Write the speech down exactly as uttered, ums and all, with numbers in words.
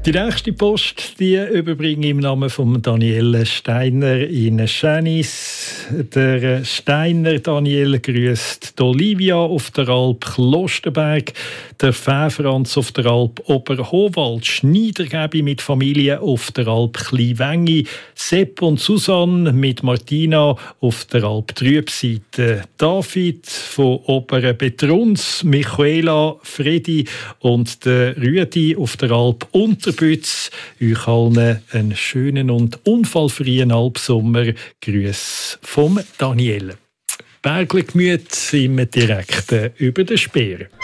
Die nächste Post die überbringe ich im Namen von Daniel Steiner in Schänis. Der Steiner Daniel grüßt Olivia auf der Alp Klosterberg, der Fäfranz auf der Alp Oberhowald, Schneidergebi mit Familie auf der Alp Kleinwengi, Sepp und Susanne mit Martina auf der Alp Trübseite, David von Oberen Betruns, Michaela, Fredi und der Rüdi auf der Alp Unterbütz. Euch allen einen schönen und unfallfreien Alpsommer. Grüß vom Daniel. Berglergemüt im direkten über den Speer.